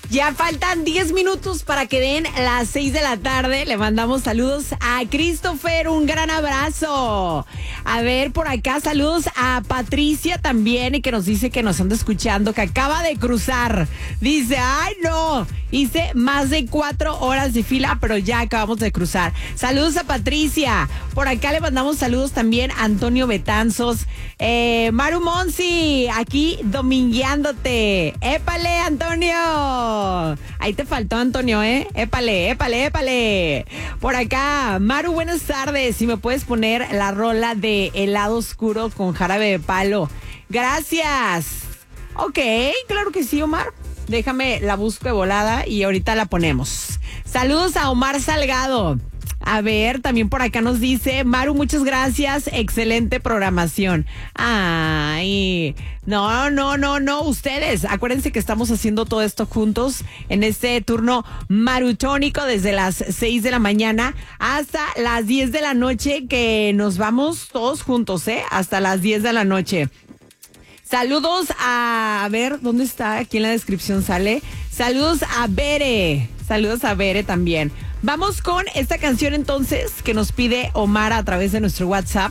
Ya faltan 10 minutos para que den las 6 de la tarde. Le mandamos saludos a Christopher, un gran abrazo. A ver, por acá saludos a Patricia también, y que nos dice que nos anda escuchando, que acaba de cruzar. Dice, ay no, hice más de 4 horas de fila, pero ya acabamos de cruzar. Saludos a Patricia. Por acá le mandamos saludos también a Antonio Betanzos. Maru Monsi, aquí domingueándote. ¡Épale, Antonio! Ahí te faltó, Antonio, ¿eh? ¡Épale! Por acá, Maru, buenas tardes. Si me puedes poner la rola de Helado Oscuro con Jarabe de Palo. Gracias. Ok, claro que sí, Omar. Déjame, la busco de volada y ahorita la ponemos. Saludos a Omar Salgado. A ver, también por acá nos dice, Maru, muchas gracias, excelente programación. Ay, no, ustedes, acuérdense que estamos haciendo todo esto juntos en este turno marutónico desde las 6 de la mañana hasta las 10 de la noche, que nos vamos todos juntos, hasta las 10 de la noche. Saludos a ver, ¿dónde está? Aquí en la descripción sale. Saludos a Bere también. Vamos con esta canción entonces que nos pide Omar a través de nuestro WhatsApp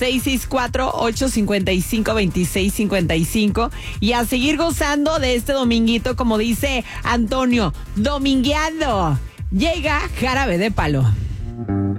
664-855-2655, y a seguir gozando de este dominguito, como dice Antonio, domingueando. Llega Jarabe de Palo.